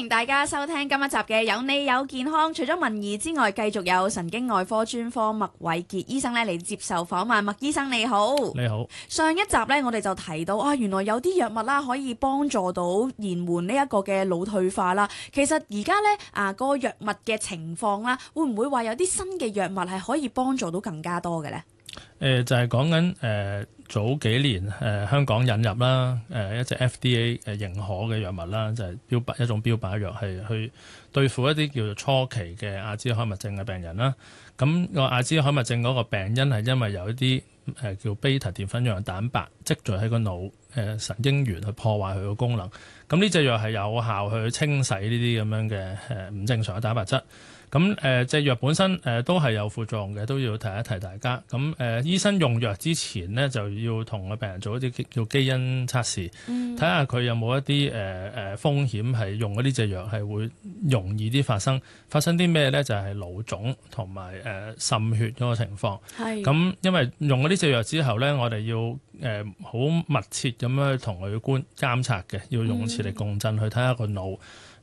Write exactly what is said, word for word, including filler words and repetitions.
迎大家收聽今一集嘅有你有健康。除咗文怡之外，繼續有神經外科專科麥偉傑醫生咧嚟接受訪問。麥醫生你好。 你好。 上一集咧，我哋就提到啊，原來有啲藥物啦，可以幫助到延緩呢一個嘅腦退化啦。其實而家咧啊，個藥物嘅情況啦，會唔會話有啲新嘅藥物係可以幫助到更加多嘅咧？ 誒、呃、就係講緊誒早幾年誒、呃、香港引入啦，誒、呃、一隻 F D A 誒認可嘅藥物啦，就係、是、標靶一種標靶藥，係去對付一啲叫做初期嘅阿茲海默症嘅病人啦。咁個阿茲海默症嗰個病因係因為有一啲誒、呃、叫 beta 澱粉樣蛋白積聚喺個腦誒、呃、神經元去破壞佢個功能。咁呢隻藥係有效去清洗呢啲咁樣嘅誒唔正常嘅蛋白質。咁誒隻藥本身誒、呃、都係有副作用嘅，都要提一提大家。咁誒、呃、醫生用藥之前呢，就要同個病人做一啲叫基因測試，睇下佢有冇一啲誒誒風險係用嗰呢隻藥係會容易啲發生。發生啲咩咧？就係、是、腦腫同埋誒滲血嗰個情況。係。咁因為用咗呢隻藥之後咧，我哋要誒好、呃、密切咁樣去同佢觀監察嘅，要用磁力共振去睇下個腦。